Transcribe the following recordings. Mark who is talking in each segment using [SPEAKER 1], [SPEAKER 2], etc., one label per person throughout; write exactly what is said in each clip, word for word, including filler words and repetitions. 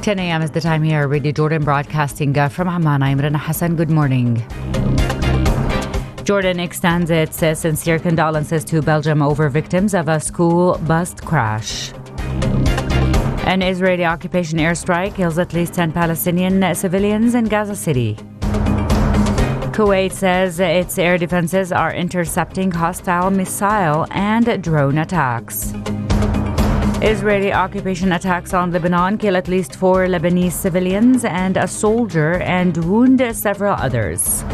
[SPEAKER 1] ten a.m. is the time here. Radio Jordan broadcasting uh, from Amman. I'm Rana Hassan. Good morning. Jordan extends its uh, sincere condolences to Belgium over victims of a school bus crash. An Israeli occupation airstrike kills at least ten Palestinian civilians in Gaza City. Kuwait says its air defenses are intercepting hostile missile and drone attacks. Israeli occupation attacks on Lebanon kill at least four Lebanese civilians and a soldier and wound several others.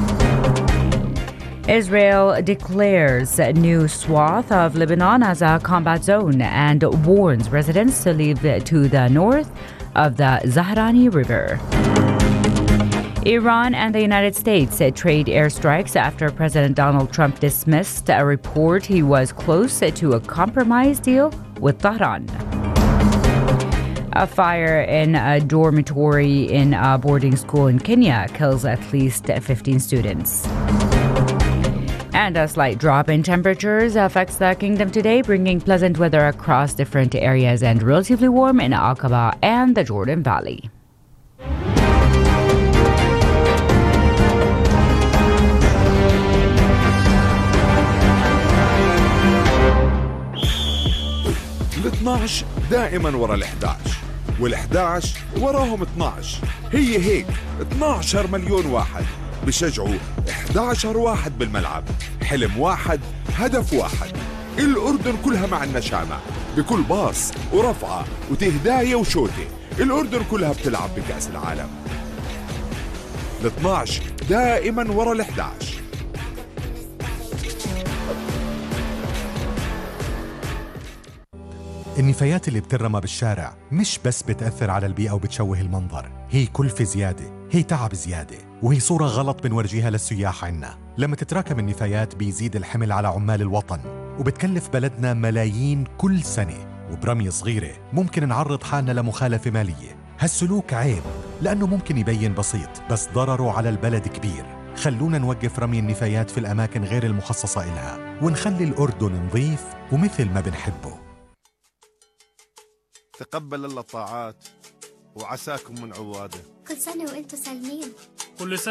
[SPEAKER 1] Israel declares a new swath of Lebanon as a combat zone and warns residents to leave to the north of the Zahrani River. Iran and the United States trade airstrikes after President Donald Trump dismissed a report he was close to a compromise deal with Tehran. A fire in a dormitory in a boarding school in Kenya kills at least fifteen students. And a slight drop in temperatures affects the kingdom today, bringing pleasant weather across different areas and relatively warm in Aqaba and the Jordan Valley.
[SPEAKER 2] الاثناعش دائما ورا الإحداعش والإحداعش وراهم اثناعش. هي هيك اثناعش مليون واحد بشجعوا إحداعش واحد بالملعب. حلم واحد، هدف واحد. الأردن كلها مع النشامة بكل باص ورفعة وتهداية وشوتة. الأردن كلها بتلعب بكأس العالم. الاثناعش دائما ورا الإحداعش.
[SPEAKER 3] النفايات اللي بترمى بالشارع مش بس بتأثر على البيئة وبتشوه المنظر، هي كلفة زيادة، هي تعب زيادة، وهي صورة غلط بنورجيها للسياح عنا. لما تتراكم النفايات بيزيد الحمل على عمال الوطن وبتكلف بلدنا ملايين كل سنة، وبرمية صغيرة ممكن نعرض حالنا لمخالفة مالية. هالسلوك عيب لأنه ممكن يبين بسيط بس ضرره على البلد كبير. خلونا نوقف رمي النفايات في الأماكن غير المخصصة إلها ونخلي الأردن نظيف ومثل ما بنحبه.
[SPEAKER 4] تقبل الله الطاعات وعساكم من عواده.
[SPEAKER 5] كل سنة وانتم سالمين.
[SPEAKER 6] كل سنة